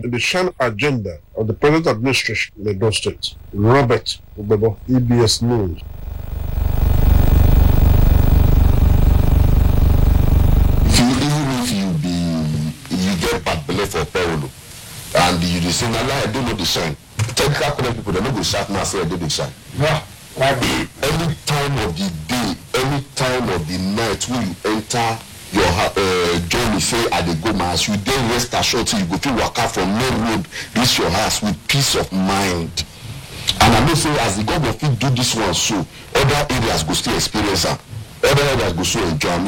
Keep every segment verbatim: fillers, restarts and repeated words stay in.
to the sham agenda of the present administration in Edo State. Robert Ubebo, E B S News. Even if you be you get bad belly for Paulo and you dey say na lie, I don't know the shine. Technical correct people, they no go shout now say I do the shine. Yeah. Why? Any time of the day, any time of the night when you enter your uh, journey, say I dey go my house, you dey rest assured till you go to work out from main road reach your house with peace of mind. And I know say as the government fit do this one, so other areas go still experience am. Other areas go still enjoy am.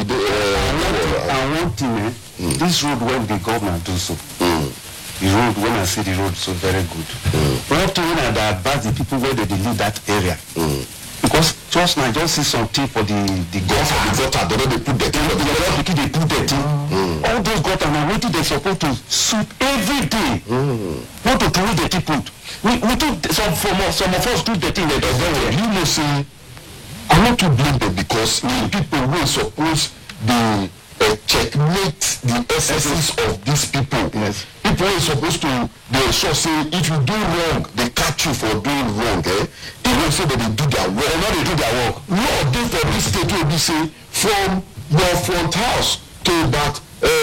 Uh, and one thing, eh, mm. this road when the government do so. Mm. The road, when I see the road, so very good. Mm. One thing when I advise the people where they, they live that area. Mm. Because just now, just see something for the the gutter. The gutter, they don't put the thing. They put the thing. Mm. All those gutter now, what they supposed to sweep every day. Mm. Not to throw the people. We we do some from some of us do the thing that does not. You know, say I want to blame them because mm. people will suppose they uh, checkmate the excesses of these people. Yes. People are supposed to, they should say, if you do wrong, they catch you for doing wrong, eh? Even say that they do their work, not they do their work. No, they for this state will be say, from your front house to about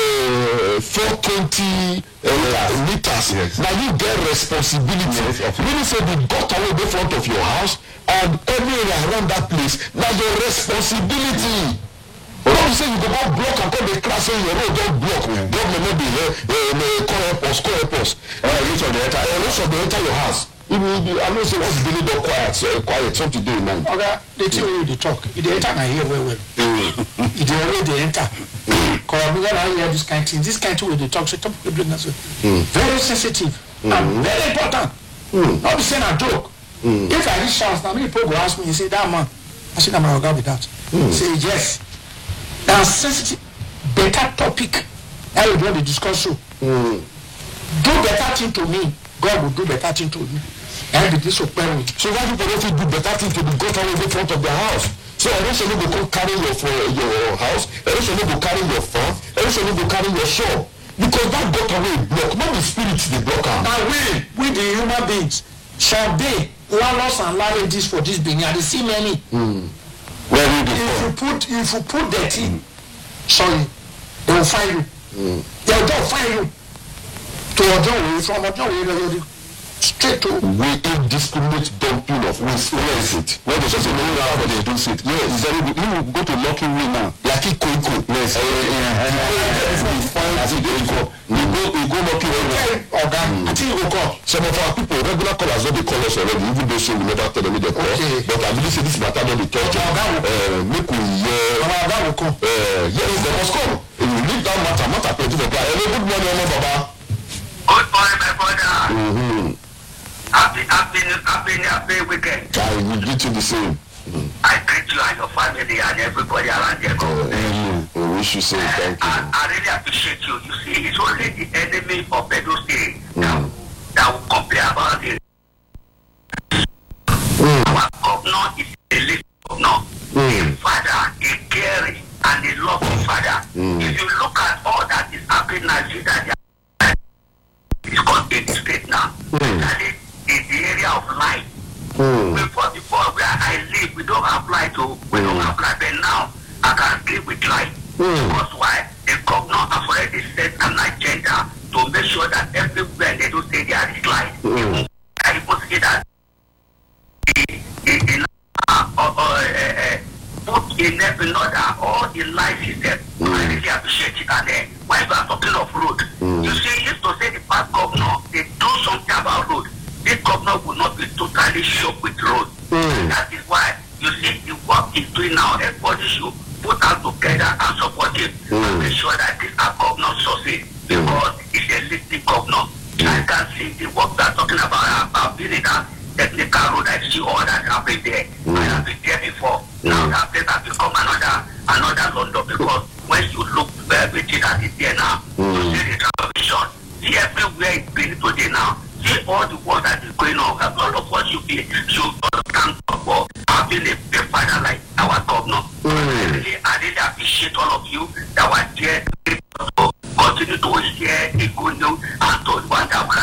uh, four hundred twenty uh, meters. Yes. Now you get responsibility. Yes, really say the gutter away the front of your house and every area around that place, now your responsibility. Don't say you go out block and come the class say your road don't block. Yeah. Government may be here, uh, call help us, call help us. Uh, reach on the enter, uh, reach on the enter your house. Even I know say what's the really don't quiet, so, uh, quiet, something to do in mind. Okay, they tell you the talk. If they enter, I hear well well. If they already enter, because we gotta hear this kind of thing. This kind of thing with the talk, so talk bring us very sensitive and very important. Not be saying a joke. If I reach chance, now many people go ask me, you say that man, I say that man will go with that. Say yes. Now, sensitive, better topic. I would want to discuss so. Mm. Do better thing to me, God will do better thing to me. And be this open. So why people don't do better thing to the gutter in front of their house? So I don't say no go carry your for your house. I don't say no go carry your farm. I don't say no go carry your shop. Because that gutter will block. Not the spirits they block out. Now we, we the human beings, shall they landlords and landladies for this being? I see many. Mm. Where if you put if you put dirty, mm. sorry, they will find you. Mm. They will just find you. To Ojo, from Ojo, straight to. We indiscriminate dumping of waste. Where is it? Where they just say no, where they don't sit. Yes, is very good. You go to Lucky Way now. Lucky Koiko. Yes. We go, we go Lucky Way. Oga, I think you go call. Some of our people, regular callers, don't they call us already, even though say we never tell them they call. Okay. But I believe say this matter don't be touched. Uh, make we hear. Oga will come. Uh, yes, they must come. If you leave that matter, matter plenty for God. Hello, good morning, Mama Baba. Good morning, my brother. Mm-hmm. Happy, happy, happy, happy weekend. I will greet you the same. Mm. I greet you and your family and everybody around there. Uh, we wish you say uh, thank you. I, I really appreciate you. You see, it's only the enemy of Edo State mm. that, that will complain about it. Mm. Our governor is a little governor, mm. a father, a caring, and a loving father. Mm. If you look at all that is happening now, see that it's called Edo State now. Mm. That is in the area of light. Mm. Before, before where I live, we don't have light, oh, we mm. don't have light, but now I can live with light. Mm. Because why? The governor has already set an agenda to make sure that everywhere they don't say there is light. Mm. I even see that in, in, uh, uh, uh, put in every order all the light system. Mm. I really appreciate it. And then when you are talking of road, mm. you see, used to say the past governor, they do something about road. This governor will not be totally shocked with road. Mm. That is why you see the work he's doing now. Everybody should put us together and support him mm. and make sure that this our governor succeed because mm. he's a listed governor. Mm. I can see the work they're talking about about building that technical road. I see all that happened there. Mm. I have been there before. Mm. Now that place has become another another London because when you look for everything that is there now, mm. you see the television, see everywhere it's